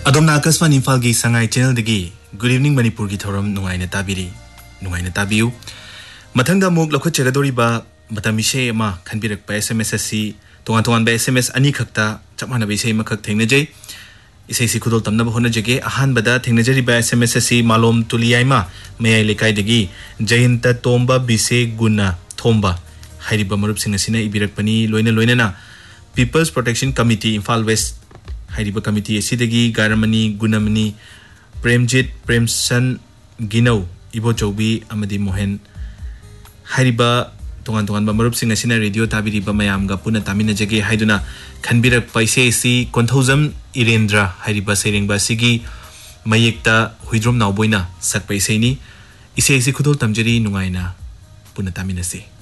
अदोमना आकाशवाणी इम्फाल की Sangai channel दगी good evening Manipur की थौरम नुंगाइना ताबिरी नुंगाइना ताबियु मथंगदा मुक लखोचगदोरिबा मतमिशे अमा खनबिरकपा SMS असि तोंगान तोंगान बे SMS अनि खक्ता चपमानबे इसे मखक थेंगनजै इसे सि खुदोल तमनब होनजगे अहानबदा थेंगनजरिबा SMS असि मालोम तुलियाइमा मयाइ लेकाइदगी जयंत तोंबा बिसे गुना थोंबा हाइरिबा मरुपसिंग असिना इबिरकपनी लोइना लोइना peoples protection committee Imphal waste हाइरिबा committee असिदगी गारमनी गुनमनी प्रेमजित प्रेमसन गिनौ इबोचौबी अमदी Mohan हाइरिबा तोंगान तोंगान मरुपसिंग असिना रेडियो ताबिरिबा मयामगा पुना तामिनजगे हाइदुना खनबिरक पैसे सि कोंथौजम इरेंद्र हाइरिबा सेरेंगबा सिगी मयेक्ता हुइद्रोम नावबोइना सक पैसेनी इसे खुदोल तमजरी नुंगाइना पुना तामिनसे